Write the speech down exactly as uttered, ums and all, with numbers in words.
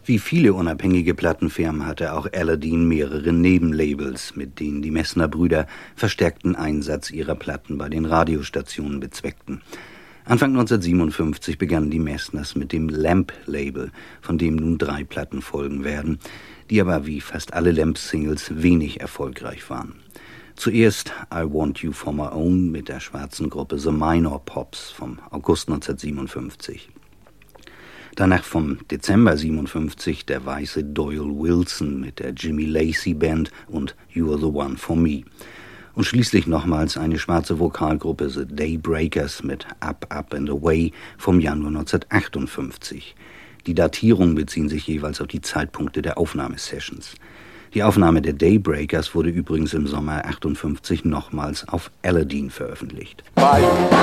Wie viele unabhängige Plattenfirmen hatte auch Aladdin mehrere Nebenlabels, mit denen die Messner-Brüder verstärkten Einsatz ihrer Platten bei den Radiostationen bezweckten. Anfang neunzehnhundertsiebenundfünfzig begannen die Messners mit dem Lamp-Label, von dem nun drei Platten folgen werden, die aber wie fast alle Lamp-Singles wenig erfolgreich waren. Zuerst I Want You For My Own mit der schwarzen Gruppe The Minor Pops vom August neunzehnhundertsiebenundfünfzig. Danach vom Dezember siebenundfünfzig der weiße Doyle Wilson mit der Jimmy Lacey Band und You're the One for Me. Und schließlich nochmals eine schwarze Vokalgruppe The Daybreakers mit Up, Up and Away vom Januar neunzehnhundertachtundfünfzig. Die Datierungen beziehen sich jeweils auf die Zeitpunkte der Aufnahmesessions. Die Aufnahme der Daybreakers wurde übrigens im Sommer achtundfünfzig nochmals auf Aladdin veröffentlicht. Bye.